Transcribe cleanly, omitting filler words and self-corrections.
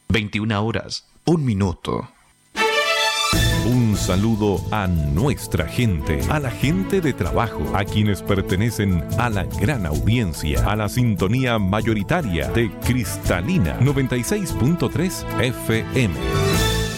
21 horas, 1 minuto. Un saludo a nuestra gente, a la gente de trabajo, a quienes pertenecen a la gran audiencia, a la sintonía mayoritaria de Cristalina 96.3 FM.